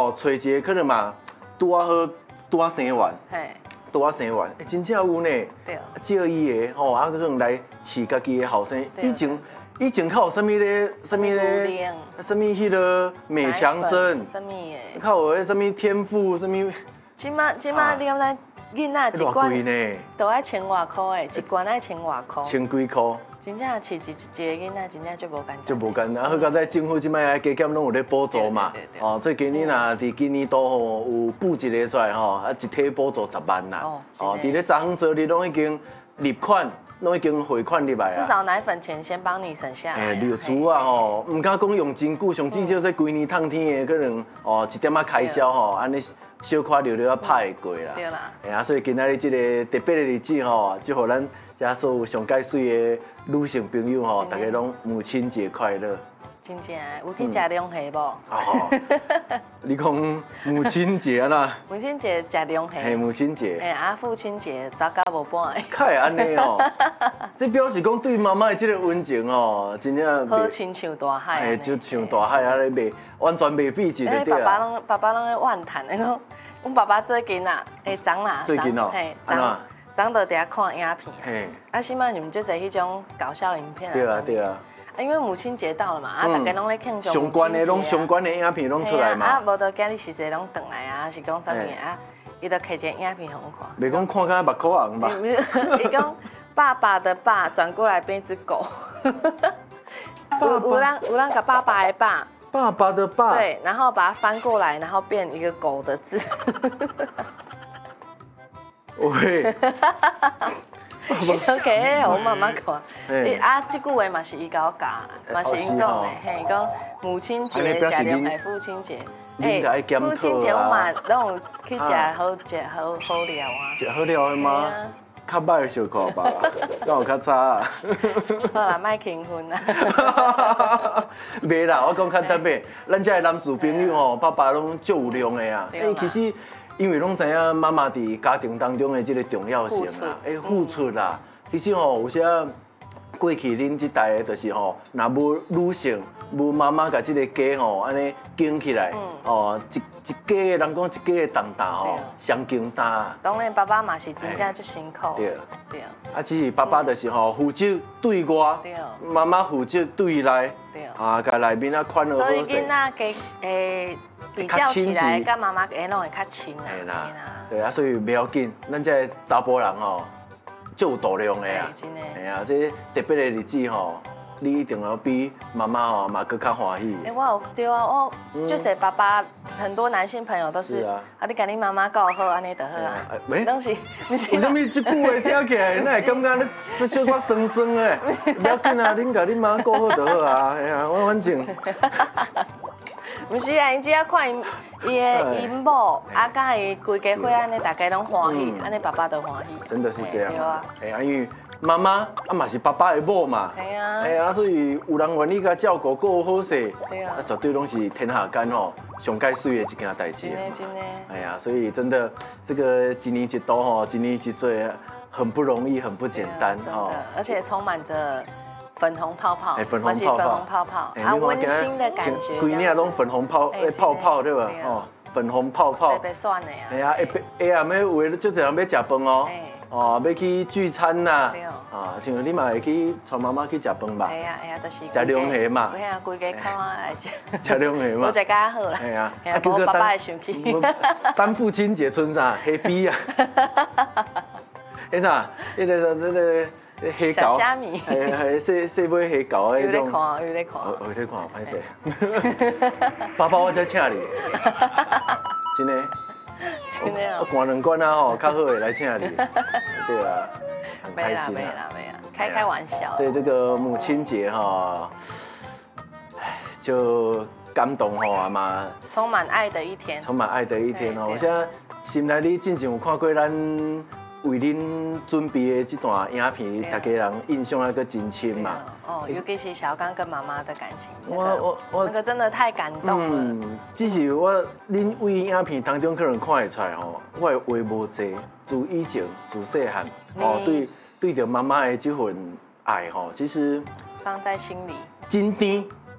吼，找一个可能嘛，拄啊好，拄啊生完，拄啊生完，真正有呢。 对。 借伊的吼，可能来饲家己的后生。以前较有啥物咧？啥物咧？啥物迄个美强生？ 啥物的？ 较有迄啥物天赋？啥物？ 即马你敢知囡仔一罐都爱千外箍的，一罐爱千外箍。 千几箍。 真正饲一个囡仔，真正就无简单。 就无简单，好在在政府即摆加减拢有咧补助嘛。哦，最近你若伫今年度吼有补一个出来吼，啊一体补助10万啦。哦，伫咧昨昏做你拢已经入款，拢已经汇款入来啊。 至少奶粉钱先帮你省下来。 六珠啊吼，唔敢讲用真久，上至少这规年烫天的可能哦1点仔开销吼，安尼小可溜溜啊拍会过啦。 对啦。 哎呀，所以今仔日这个特别的日子吼，祝福咱遮所有上介水的女性朋友吼，大家拢母亲节快乐。 真正有去食龙虾无？ 哦，你讲母亲节啦？ 母亲节食龙虾。 嘿，母亲节。 啊，父亲节早到无半个。 较会安尼哦，这表示讲对妈妈的这个温情哦，真正好亲像大海。 哎，就像大海啊，咧袂完全袂比一个对啊。爸爸拢咧怨叹，阮爸爸最近啊，长啦， 最近哦， 嘿，长到伫遐看影片，嘿，啊，新闻你们就做迄种搞笑影片啊， 对啊，对啊。 因为母亲节到了嘛，啊，大家拢咧庆祝。 相关的拢相关的影片拢出来嘛。 啊，无就今日时势拢转来啊，是讲啥物啊？伊就摕一个影片互我看。 袂讲看甲目眶红吧？ 伊讲爸爸的爸转过来变一只狗。有人甲爸爸的爸。 爸爸的爸。 对，然后把它翻过来，然后变一个狗的字。 喂。 OK， 我妈妈看。啊，这句话嘛是伊甲我教，嘛是因讲的，嘿，讲母亲节食龙虾，父亲节，父亲节我嘛拢有去食好料啊。 食好料的吗？较歹的小可吧，敢有较差啊？ 好啦，莫轻分啦。 袂啦，我讲较特别，咱这男士朋友吼，爸爸拢足有量的啊。其实。因为拢知影妈妈伫家庭当中的这个重要性啦，付出啦。其实吼，有些过去恁这代的，就是吼，若无女性，无妈妈甲这个家吼，安尼经起来，哦，一家人讲一家的重担吼，相经担。 当然，爸爸嘛是真正足辛苦。 对。对。啊，只是爸爸就是吼负责对外，妈妈负责对内。对。啊，甲内面啊款好好势。 所以囡仔加比较起来，甲妈妈拢会较亲啦。 嘿啦。对啊，所以不要紧，咱这查甫人吼，就有度量的啊。 真的。 哎呀，这特别的日子吼，你一定要比妈妈吼嘛更较欢喜。 我有对啊，我就是爸爸，很多男性朋友都是啊，你甲你妈妈教好，安尼就好啊。拢是， 为什么这句话听起来，那会感觉你小可酸酸的？不要紧啊，恁甲恁妈教好就好啊。哎呀，我反正。 不是啊，伊只要看伊的某，啊，甲伊规家伙安尼，大家拢欢喜，安尼爸爸都欢喜。 真的是这样。对啊。哎呀，因为妈妈啊嘛是爸爸的某嘛。系啊。哎呀，所以有人愿意甲照顾过好势，对啊，绝对拢是天下间吼上介水的一件代志。 真的真的。 哎呀，所以真的这个一年一度吼，一年一做，很不容易，很不简单哈。而且充满着。粉红泡泡， 粉红泡泡，啊，温馨的感觉。 规年拢粉红泡泡对吧？哦，粉红泡泡。 白蒜的呀。 哎呀，下暗要有的，就这样要食饭哦。哦，要去聚餐呐。啊，像你嘛会去带妈妈去食饭吧？ 哎呀，就是食龙虾嘛。 哎呀，规家口啊来食。食龙虾嘛。 我食较好啦。 哎呀， 无爸爸会生气。 等父亲节村啥黑逼啊？迄啥？这个。 黑狗， 细尾黑狗那种。有咧看， 歹势。爸爸，我再请你。真的。 真的哦。 我关两关啊吼，较好的来请你。对啊，很开心啊。开玩笑。 所以这个母亲节哈，就感动吼啊嘛。 充满爱的一天。 充满爱的一天哦！我现在心内里真正有看过咱。为恁准备的这段影片，大家人印象那个真深嘛。 哦，尤其是小刚跟妈妈的感情，我那个真的太感动了。 只是恁为影片当中可能看会出来吼，我的话无济，自以前自细汉对着妈妈的这份爱吼，其实放在心里。 真甜，